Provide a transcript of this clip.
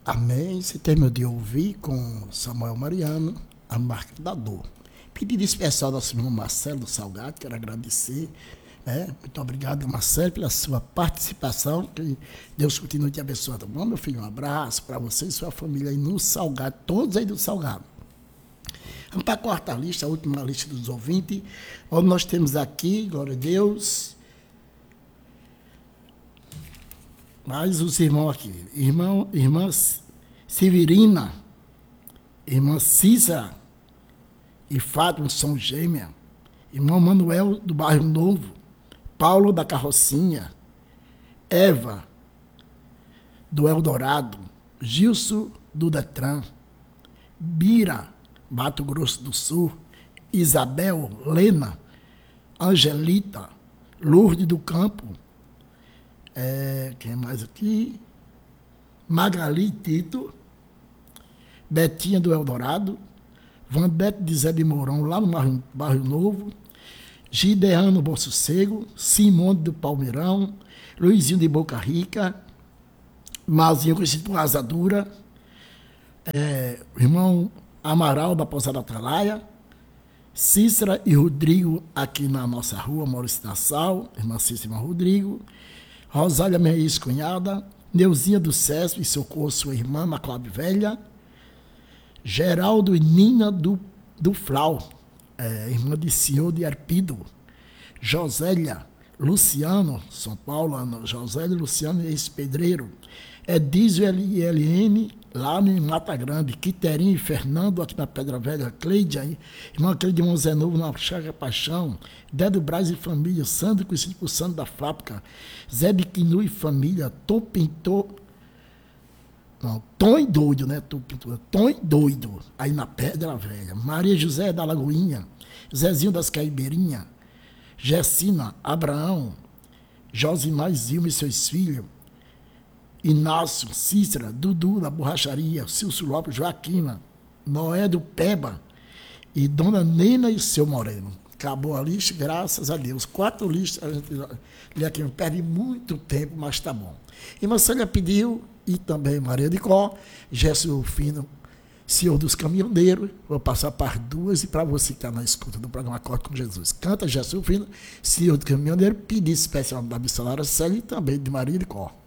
Amém. Você terminou de ouvir com Samuel Mariano, a marca da dor. Pedido especial do nosso irmão Marcelo do Salgado, quero agradecer. Muito obrigado, Marcelo, pela sua participação. Que Deus continue te abençoando. Bom, meu filho, um abraço para você e sua família aí no Salgado, todos aí do Salgado. Vamos para a quarta lista, a última lista dos ouvintes, onde nós temos aqui, glória a Deus, mais os irmãos aqui. Irmã Severina, irmã Cícera e Fátima são gêmeas. Irmão Manuel do Bairro Novo, Paulo da Carrocinha, Eva do Eldorado, Gilson do Detran, Bira, Mato Grosso do Sul, Isabel, Lena, Angelita, Lourdes do Campo, quem mais aqui? Magali Tito, Betinha do Eldorado, Vandete de Zé de Mourão, lá no Bairro Novo, Gideano Bom Sossego, Simone do Palmeirão, Luizinho de Boca Rica, Mazinho conhecido por Asadura, irmão Amaral da Pousada Atalaia, Cícera e Rodrigo aqui na nossa rua, Maurício Nassau, irmã Cícera e irmão Rodrigo, Rosália, minha ex-cunhada, Neuzinha do César e Socorro, sua irmã, na Cláudia Velha, Geraldo e Nina do Flau, irmã de Senhor de Arpido, Josélia, Luciano, São Paulo, Josélia, Luciano, ex-pedreiro, Edísio e Eliene, lá em Mata Grande, Quiterinho e Fernando, aqui na Pedra Velha, Cleide, irmã Cleide de Zé Novo, na Chaga Paixão, Dedo Braz e família, Sandro, conhecido por Sandro da Fábrica, Zé de Quinu e família, Tom Pintor, não, Tom e Doido, né? Tom e Doido, aí na Pedra Velha, Maria José da Lagoinha, Zezinho das Caibeirinhas, Gessina, Abraão, Josimar Zilma e seus filhos, Inácio, Cícera, Dudu da Borracharia, Cilso Lopes, Joaquina, Noé do Peba e Dona Nena e o seu Moreno. Acabou a lista, graças a Deus. 4 listas, a gente lê aqui, perde muito tempo, mas tá bom. E Marcela pediu, e também Maria de Có, Jéssica Fino, Senhor dos Caminhoneiros. Vou passar para as 2 e para você que está na escuta do programa Acorde com Jesus. Canta Jéssica Fino, Senhor dos Caminhoneiros, pedido especial da missionária Célia e também de Maria de Có.